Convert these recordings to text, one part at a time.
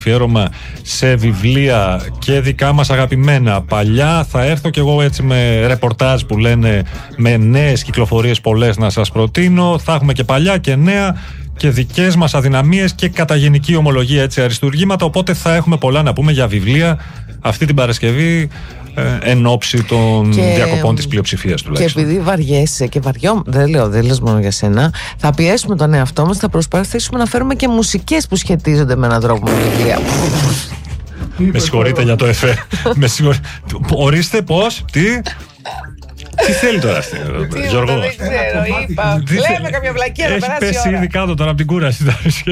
αφιέρωμα σε βιβλία και δικά μας αγαπημένα παλιά. Θα έρθω κι εγώ έτσι με ρεπορτάζ που λένε, με νέες κυκλοφορίες πολλές να σας προτείνω. Θα έχουμε και παλιά και νέα και δικές μας αδυναμίες και κατά γενική ομολογία, έτσι, αριστουργήματα. Οπότε θα έχουμε πολλά να πούμε για βιβλία αυτή την Παρασκευή, εν ώψη των διακοπών της πλειοψηφίας τουλάχιστον. Και επειδή βαριέσαι και δεν λες μόνο για σένα, θα πιέσουμε τον εαυτό μας, θα προσπαθήσουμε να φέρουμε και μουσικές που σχετίζονται με έναν τρόπο με βιβλία. Με συγχωρείτε για το εφέ. Ορίστε πώς, τι θέλει τώρα αυτή, Γιώργο? Δεν ξέρω, είπα. Λέμε κάποια βλακία να περάσει η ώρα. Έχει πέσει ήδη κάτω τώρα από την κούραση.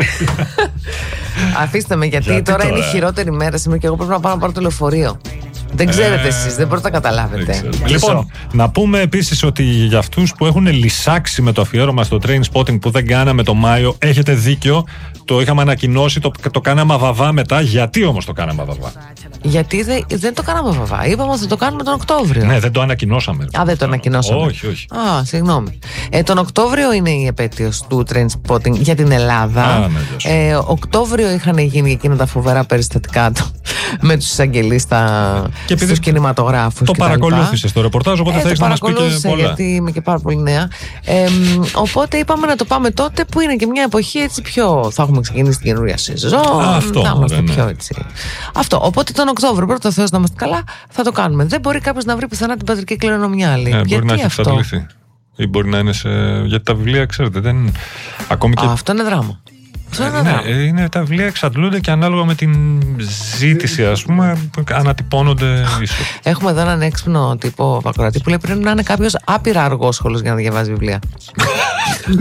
Αφήστε με, γιατί τώρα είναι η χειρότερη μέρα σήμερα και εγώ πρέπει να πάω να πάρω το λεωφορείο. Δεν ξέρετε εσείς, δεν μπορείτε να καταλάβετε. Λοιπόν, να πούμε επίσης ότι για αυτούς που έχουν λυσάξει με το αφιέρωμα στο Trainspotting που δεν κάναμε το Μάιο, έχετε δίκιο. Το είχαμε ανακοινώσει, το κάναμε αβαβά μετά. Γιατί όμως το κάναμε αβαβά? Γιατί δεν το κάναμε αβαβά. Είπαμε ότι θα το κάνουμε τον Οκτώβριο. Ναι, δεν το ανακοινώσαμε. Δεν το ανακοινώσαμε. Όχι. Συγγνώμη. Τον Οκτώβριο είναι η επέτειος του Trainspotting για την Ελλάδα. Οκτώβριο είχαν γίνει εκείνα τα φοβερά περιστατικά με τους εισαγγελείς στους κινηματογράφους. Το παρακολούθησες το ρεπορτάζ, οπότε θα έχεις να μας πει και πολλά. Γιατί είμαι και πάρα πολύ νέα. Οπότε είπαμε να το πάμε τότε που είναι και μια εποχή έτσι πιο. Θα έχουμε ξεκινήσει την καινούργια σεζόν. Θα είμαστε πιο έτσι. Αυτό. Οπότε τον Οκτώβριο, πρώτα Θεός να είμαστε καλά, θα το κάνουμε. Δεν μπορεί κάποιος να βρει πουθενά την πατρική κληρονομιά. Μπορεί να έχει εξαντληθεί. Ή μπορεί να είναι γιατί τα βιβλία, ξέρετε, ακόμη και. Αυτό είναι δράμα. Είναι τα βιβλία εξαντλούνται και ανάλογα με την ζήτηση, ας πούμε, ανατυπώνονται ίσως. Έχουμε εδώ έναν έξυπνο τύπο ακροατή που λέει πρέπει να είναι κάποιος άπειρα αργόσχολος για να διαβάζει βιβλία.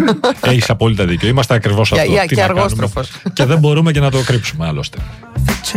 Έχεις απόλυτα δίκιο. Είμαστε ακριβώς αυτό. Και αργόστροφος. Και δεν μπορούμε και να το κρύψουμε άλλωστε.